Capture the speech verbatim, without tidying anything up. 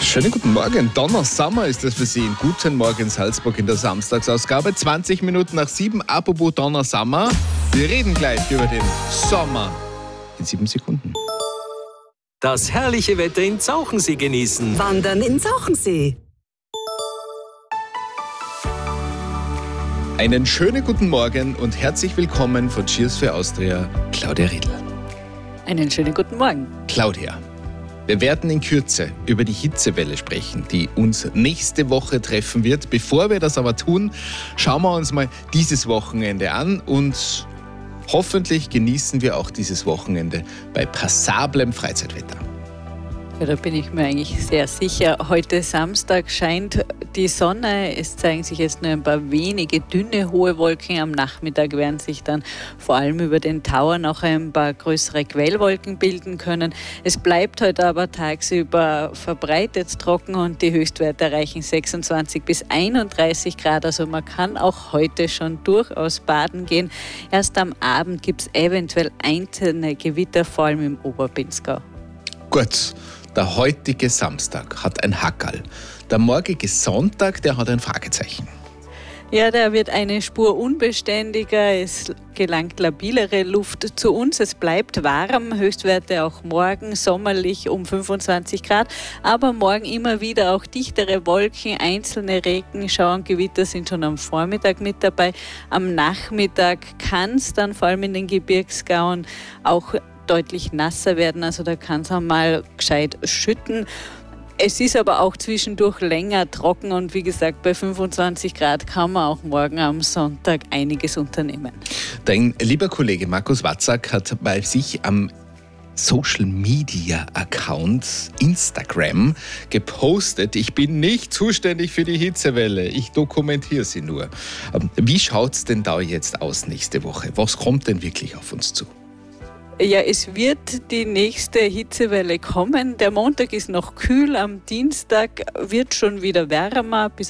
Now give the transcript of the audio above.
Schönen guten Morgen. Donner Sommer ist das für Sie. Guten Morgen Salzburg in der Samstagsausgabe. zwanzig Minuten nach sieben. Apropos Donner Sommer. Wir reden gleich über den Sommer in sieben Sekunden. Das herrliche Wetter in Zauchensee genießen. Wandern in Zauchensee. Einen schönen guten Morgen und herzlich willkommen von Cheers für Austria, Claudia Riedl. Einen schönen guten Morgen. Claudia, wir werden in Kürze über die Hitzewelle sprechen, die uns nächste Woche treffen wird. Bevor wir das aber tun, schauen wir uns mal dieses Wochenende an und hoffentlich genießen wir auch dieses Wochenende bei passablem Freizeitwetter. Ja, da bin ich mir eigentlich sehr sicher. Heute Samstag scheint die Sonne. Es zeigen sich jetzt nur ein paar wenige dünne, hohe Wolken. Am Nachmittag werden sich dann vor allem über den Tower noch ein paar größere Quellwolken bilden können. Es bleibt heute aber tagsüber verbreitet trocken und die Höchstwerte erreichen sechsundzwanzig bis einunddreißig Grad. Also man kann auch heute schon durchaus baden gehen. Erst am Abend gibt es eventuell einzelne Gewitter, vor allem im Oberpinzgau. Gut. Der heutige Samstag hat ein Hackerl. Der morgige Sonntag, der hat ein Fragezeichen. Ja, der wird eine Spur unbeständiger. Es gelangt labilere Luft zu uns. Es bleibt warm. Höchstwerte auch morgen sommerlich um fünfundzwanzig Grad. Aber morgen immer wieder auch dichtere Wolken. Einzelne Regenschauergewitter sind schon am Vormittag mit dabei. Am Nachmittag kann es dann vor allem in den Gebirgsgauen auch deutlich nasser werden, also da kann es einmal gescheit schütten. Es ist aber auch zwischendurch länger trocken und wie gesagt, bei fünfundzwanzig Grad kann man auch morgen am Sonntag einiges unternehmen. Dein lieber Kollege Markus Watzak hat bei sich am Social Media Account Instagram gepostet: Ich bin nicht zuständig für die Hitzewelle, ich dokumentiere sie nur. Wie schaut es denn da jetzt aus nächste Woche? Was kommt denn wirklich auf uns zu? Ja, es wird die nächste Hitzewelle kommen. Der Montag ist noch kühl, am Dienstag wird schon wieder wärmer, bis